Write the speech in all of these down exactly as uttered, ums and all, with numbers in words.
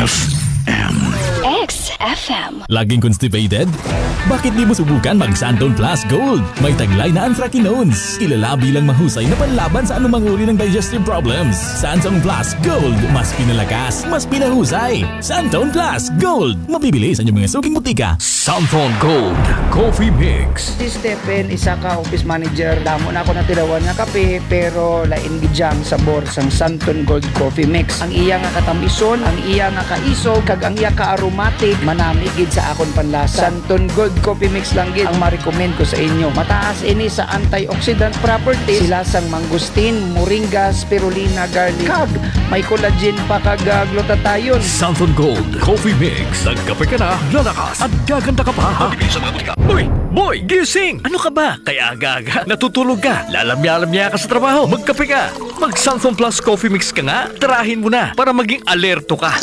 F M. X F M. Laging constipated? Bakit di mo subukan mag Santon Plus Gold? May taglay na anthracinones. Kilala bilang mahusay na panlaban sa anumang uri ng digestive problems. Santon Plus Gold. Mas pinalakas, mas pinahusay. Santon Plus Gold. Mabibili sa inyong mga suking butika. Santon Gold Coffee Mix. Si Stephen, isa ka office manager. Damo na ako na tilawan nga kape, pero lain gidyang sabor sang Santon Gold Coffee Mix. Ang iya nga katamison, ang iya nga kaisog, kag ang iya ka aromatic, manami gid sa akon panlasa. Santon Gold Coffee Mix lang gid ang ma-recommend ko sa inyo. Mataas ini sa antioxidant properties, sila sang mangustin, moringa, spirulina, garlic, kag may collagen pa kag glutathione. Santon Gold Coffee Mix. Nagkape ka na, lalakas at gaganda ka pa. Mabibili sa mga butika. Uy! Boy! Gising! Ano ka ba? Kaya aga-aga. Natutulog ka. Lalamya-lamya ka sa trabaho. Magkape ka. Mag Santon Plus Coffee Mix ka nga. Tarahin mo na para maging alerto ka.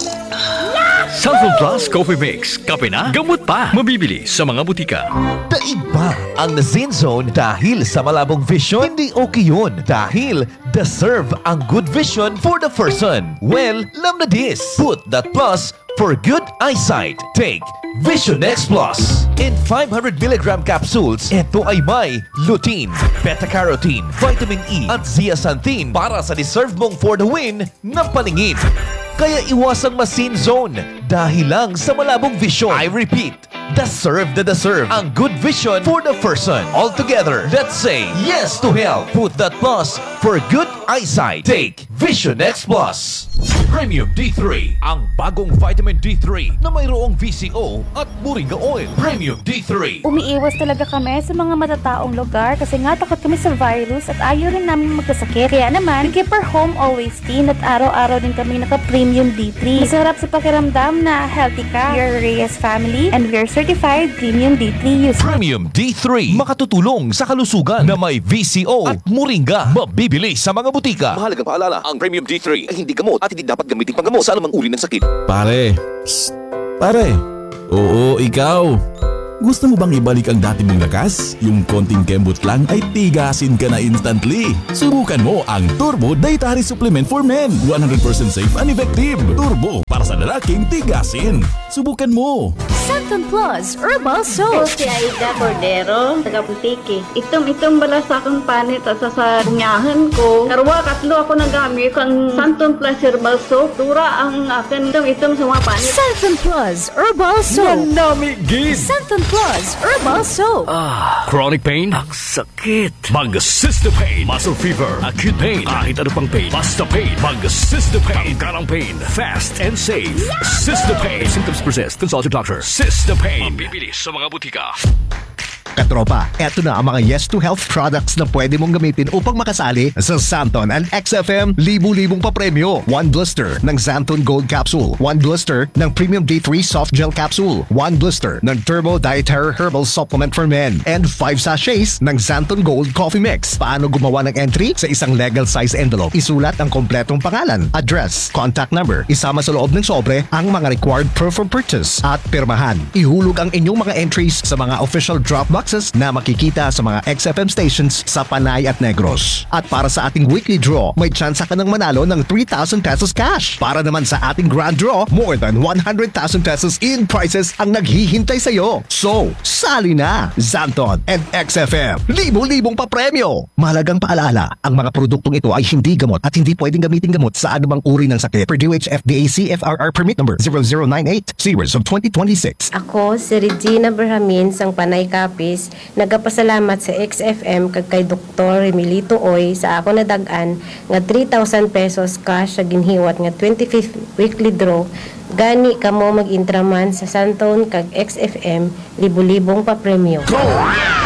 Santon Plus Coffee Mix. Kape na, gamot pa. Mabibili sa mga butika. Daiba ang Zen Zone dahil sa malabong vision. Hindi okay yun dahil deserve ang good vision for the person. Well, lam na this. Put that plus for good eyesight. Take Vision X Plus. In five hundred milligram capsules, ito ay may lutein, beta-carotene, vitamin E at zeaxanthin para sa deserve mong for the win na paningin. Kaya iwasang masin zone dahil lang sa malabong vision. I repeat, deserve the deserve ang good vision for the person. All together, let's say yes to health. Put that plus for good eyesight. Take Vision X Plus. Premium D three, ang bagong vitamin D three na mayroong V C O at moringa oil. Premium D three. Umiiwas talaga kami sa mga matataong lugar kasi nga takot kami sa virus at ayaw rin namin magkasakit. Kaya naman, we keep our home always clean at araw-araw din kami naka-Premium D three. Masarap sa pakiramdam na healthy ka. We are Reyes family and we are certified Premium D three users. Premium D three, makatutulong sa kalusugan na may V C O at moringa. Mabibili sa mga butika. Mahalagang paalala, ang Premium D three ay hindi gamot at hindi dapat gamitin panggamot sa anumang uri ng sakit. Pare. Psst. Pare. Oo, ikaw. Gusto mo bang ibalik ang dati mong lakas? Yung konting kembot lang ay tigasin ka na instantly. Subukan mo ang Turbo Dietary Supplement for Men. one hundred percent safe and effective. Turbo para sa lalaking tigasin. Subukan mo. Santon Plus Herbal Soap. Ako si Aida Cordero, taga-Butiki. Itom-itom bala sa akong panit at sa bunyahan ko. Karwa, katlo ako nagamit ang Santon Plus Herbal Soap. Tura ang akin itom-itom sa mga panit. Santon Plus Herbal Soap. Manami gid! Santon Plus Herbal Soap. Ah, chronic pain? Ang sakit. Mag-Cystopain. Muscle fever. Acute pain. Kahit ano pang pain. Basta pain. Mag-Cystopain. Tanggalang pain. Fast and safe. Cystopain. Symptoms persist. Consult your doctor. Cystopain. Mabibili sa mga butika. Katropa, eto na ang mga Yes to Health products na pwede mong gamitin upang makasali sa Santon and X F M libu-libong papremyo. One blister ng Santon Gold Capsule. One blister ng Premium D three Soft Gel Capsule. One blister ng Turbo Dietary Herbal Supplement for Men. And five sachets ng Santon Gold Coffee Mix. Paano gumawa ng entry? Sa isang legal size envelope, isulat ang kompletong pangalan, address, contact number. Isama sa loob ng sobre ang mga required proof of purchase at pirmahan. Ihulog ang inyong mga entries sa mga official drop box na makikita sa mga X F M stations sa Panay at Negros. At para sa ating weekly draw, may chance ka ng manalo ng three thousand pesos cash. Para naman sa ating grand draw, more than one hundred thousand pesos in prizes ang naghihintay sa iyo. So, sali na! Santon and X F M, libo-libong papremyo! Mahalagang paalala, ang mga produktong ito ay hindi gamot at hindi pwedeng gamitin gamot sa anumang uri ng sakit. Per D O H F D A C F R R permit number zero zero nine eight, series of twenty twenty-six. Ako si Regina Berhamin sang Panay Kapis. Nagapasalamat sa X F M kag kay Doktor Emilito Oy sa ako nadagan nga three thousand pesos cash sa ginhiwat nga twenty-fifth weekly draw. Gani kamo mag-intraman sa Santon kag X F M libo-libong papremyo.